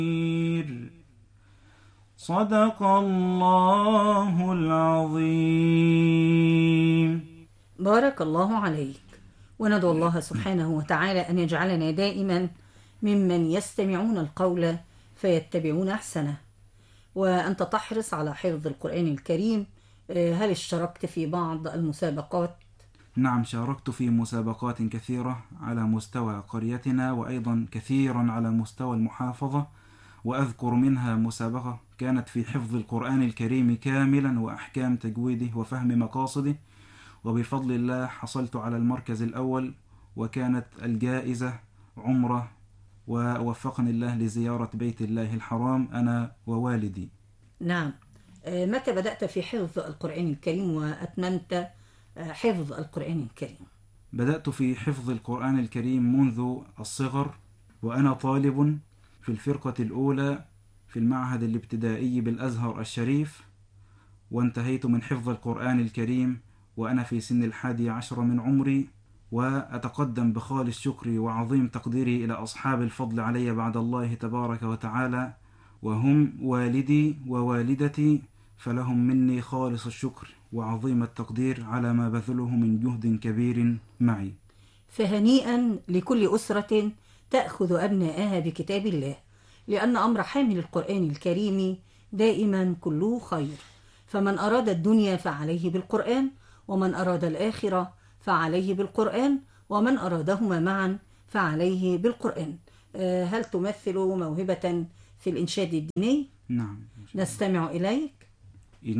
صدق الله العظيم. بارك الله عليك. وندعو الله سبحانه وتعالى أن يجعلنا دائما ممن يستمعون القول فيتبعون أحسنه. وأنت تحرص على حفظ القرآن الكريم، هل اشتركت في بعض المسابقات؟ نعم، شاركت في مسابقات كثيرة على مستوى قريتنا وأيضا كثيرا على مستوى المحافظة، وأذكر منها مسابقة كانت في حفظ القرآن الكريم كاملا وأحكام تجويده وفهم مقاصده، وبفضل الله حصلت على المركز الأول، وكانت الجائزة عمرة، ووفقني الله لزيارة بيت الله الحرام أنا ووالدي. نعم. متى بدأت في حفظ القرآن الكريم وأتممت حفظ القرآن الكريم؟ بدأت في حفظ القرآن الكريم منذ الصغر، وأنا طالب في الفرقة الأولى في المعهد الابتدائي بالأزهر الشريف، وانتهيت من حفظ القرآن الكريم وأنا في سن 11 من عمري. وأتقدم بخالص شكري وعظيم تقديري إلى أصحاب الفضل علي بعد الله تبارك وتعالى، وهم والدي ووالدتي، فلهم مني خالص الشكر وعظيم التقدير على ما بذله من جهد كبير معي. فهنيئا لكل أسرة تأخذ أبنائها بكتاب الله، لأن أمر حامل القرآن الكريم دائما كله خير. فمن أراد الدنيا فعليه بالقرآن، ومن أراد الآخرة فعليه بالقرآن، ومن أرادهما معا فعليه بالقرآن. هل تمثل موهبة في الإنشاد الديني؟ نعم. نستمع إليك.